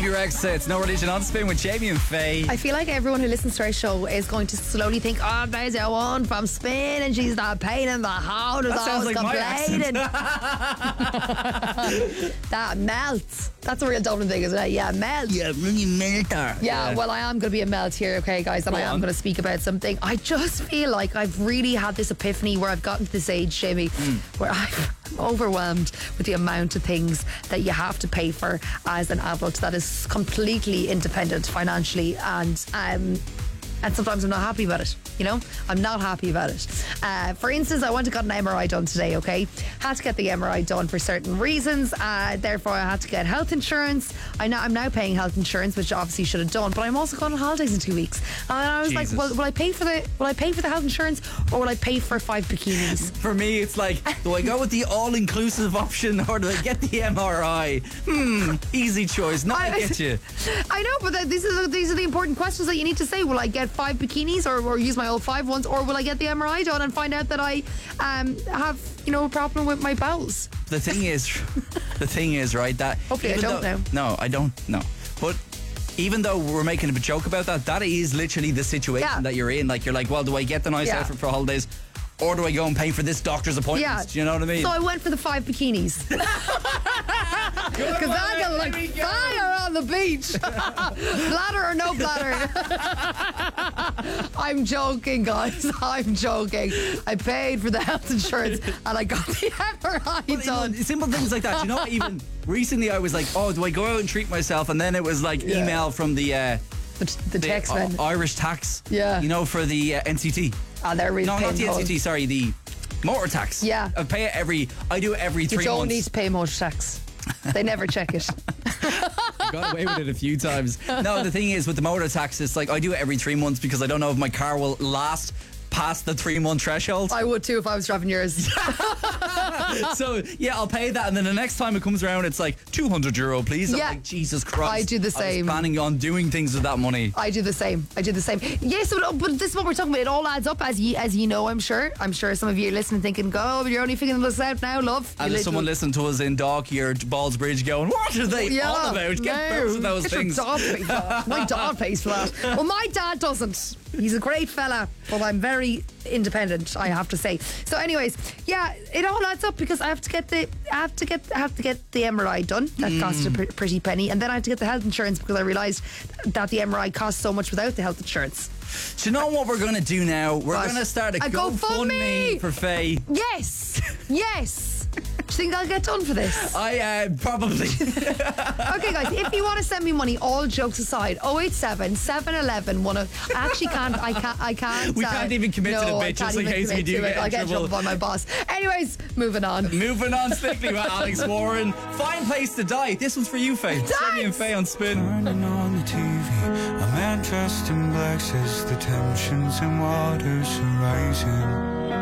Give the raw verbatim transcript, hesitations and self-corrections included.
Phoebe Rex, it's No Religion on Spin with Jamie and Faye. I feel like everyone who listens to our show is going to slowly think, oh, there's your one from Spain and she's not pain in the heart. That sounds like my accent. That melts. That's a real Dublin thing, isn't it? Yeah, melt. Yeah, really melter. Yeah, yeah, well, I am going to be a melt here, okay, guys, and Go I am on. going to speak about something. I just feel like I've really had this epiphany where I've gotten to this age, Jamie, Mm. where I'm overwhelmed with the amount of things that you have to pay for as an adult that is completely independent financially, and um, and sometimes I'm not happy about it. You know, I'm not happy about it. Uh, for instance, I went and got an M R I done today, okay? Had to get the M R I done for certain reasons. Uh, therefore, I had to get health insurance. I know, I'm now paying health insurance, which I obviously should have done, but I'm also going on holidays in two weeks. And I was Jesus. like, well, will I pay for the will I pay for the health insurance, or will I pay for five bikinis? For me, it's like, do I go with the all-inclusive option or do I get the M R I? Hmm, easy choice. Not to get you. I know, but th- these are the, these are the important questions that you need to say. Will I get five bikinis, or, or use my old five ones, or will I get the M R I done and find out that I um, have, you know, a problem with my bowels? The thing is, the thing is, right, that... Hopefully I even don't though- know. No, I don't, no. But even though we're making a joke about that, that is literally the situation Yeah. that you're in. Like, you're like, well, do I get the nice Yeah. outfit for holidays, or do I go and pay for this doctor's appointment? Yeah. Do you know what I mean? So I went for the five bikinis. Because I got like fire on the beach. Bladder or no bladder. I'm joking, guys. I'm joking. I paid for the health insurance and I got the M R I Well, you know, done. simple things like that. You know, even recently I was like, oh, do I go out and treat myself? And then it was like Yeah. email from the uh, The, the the text uh, men. Irish tax. Yeah. You know, for the uh, N C T. Ah, they're really No, not the painful. N C T. Sorry, the motor tax. Yeah. I pay it every. I do it every You three don't months. need to pay motor tax. They never check it. Got away with it a few times. No, the thing is with the motor tax, it's like I do it every three months because I don't know if my car will last past the three month threshold. I would too if I was driving yours. So yeah, I'll pay that, and then the next time it comes around, it's like two hundred euro, please. I'm Yeah. like, Jesus Christ. I do the I same. was planning on doing things with that money. I do the same. I do the same. Yes, but, but this is what we're talking about. It all adds up, as you as you know. I'm sure. I'm sure some of you are listening, thinking, "Go, but you're only figuring this out now, love." And You there's someone little- listening to us in Dalkey or Ballsbridge going, what are they Yeah, all about? Get no, both of those get things. Your dad pays for that. My dad pays for that. Well, my dad doesn't. He's a great fella, but I'm very independent, I have to say. So, anyways, yeah, it all adds up because I have to get the I have to get I have to get the M R I done. That cost a Mm. pr- pretty penny, and then I have to get the health insurance because I realised that the M R I costs so much without the health insurance. Do you know what we're going to do now? We're What? going to start a, A GoFundMe. GoFundMe for Faye. Yes, yes. Do you think I'll get done for this? I uh, probably. Okay, guys, if you want to send me money, all jokes aside, oh eight seven, seven one one, one oh I actually can't, I can't, I can't. We uh, can't even commit to no, the I bit can't just in even case we commit do to get it. in I'll get in trouble. trouble by my boss. Anyways, moving on. Moving on swiftly with Alex Warren. Fine Place to Die. This one's for you, Faye. Sammy and Faye on Spin. Turning on the T V, a man dressed in black says the tensions and waters are rising.